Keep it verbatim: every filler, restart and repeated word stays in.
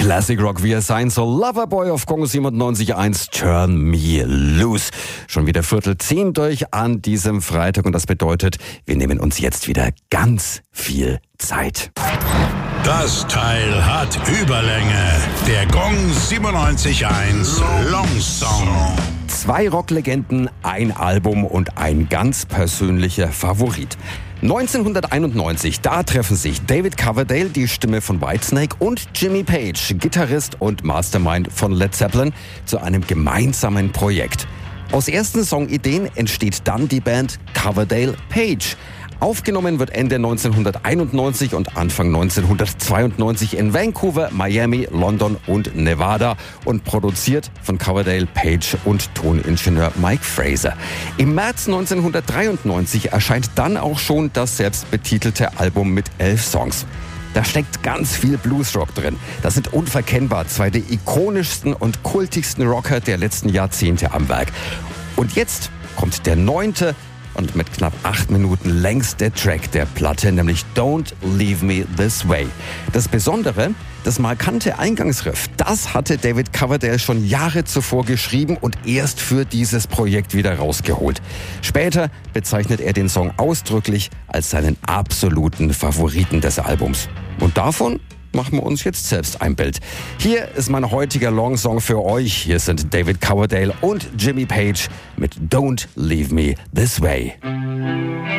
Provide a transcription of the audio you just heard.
Classic Rock, wie es sein soll. Loverboy auf Kongo siebenundneunzig Komma eins, Turn Me Loose. Schon wieder Viertel zehn durch an diesem Freitag und das bedeutet, wir nehmen uns jetzt wieder ganz viel Zeit. Das Teil hat Überlänge. Der Gong siebenundneunzig Komma eins Long Song. Zwei Rocklegenden, ein Album und ein ganz persönlicher Favorit. neunzehnhunderteinundneunzig, da treffen sich David Coverdale, die Stimme von Whitesnake, und Jimmy Page, Gitarrist und Mastermind von Led Zeppelin, zu einem gemeinsamen Projekt. Aus ersten Songideen entsteht dann die Band Coverdale Page. Aufgenommen wird Ende neunzehnhunderteinundneunzig und Anfang neunzehnhundertzweiundneunzig in Vancouver, Miami, London und Nevada und produziert von Coverdale, Page und Toningenieur Mike Fraser. Im März neunzehnhundertdreiundneunzig erscheint dann auch schon das selbstbetitelte Album mit elf Songs. Da steckt ganz viel Bluesrock drin. Das sind unverkennbar zwei der ikonischsten und kultigsten Rocker der letzten Jahrzehnte am Werk. Und jetzt kommt der neunte und mit knapp acht Minuten längste Track der Platte, nämlich Don't Leave Me This Way. Das Besondere, das markante Eingangsriff, das hatte David Coverdale schon Jahre zuvor geschrieben und erst für dieses Projekt wieder rausgeholt. Später bezeichnet er den Song ausdrücklich als seinen absoluten Favoriten des Albums. Und davon machen wir uns jetzt selbst ein Bild. Hier ist mein heutiger Long-Song für euch. Hier sind David Coverdale und Jimmy Page mit Don't Leave Me This Way.